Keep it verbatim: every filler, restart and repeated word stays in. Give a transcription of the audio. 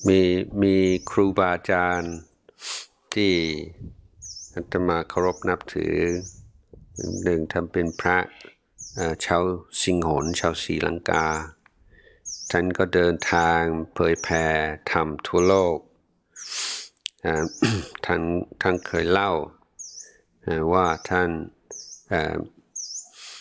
มีมีครูบาอาจารย์ที่อาตมาเคารพนับถือหนึ่งท่านเป็นพระชาวสิงหนชาวศรีลังกาท่านก็เดินทางเผยแผ่ธรรมทั่วโลกท่านท่านเคยเล่าว่าท่าน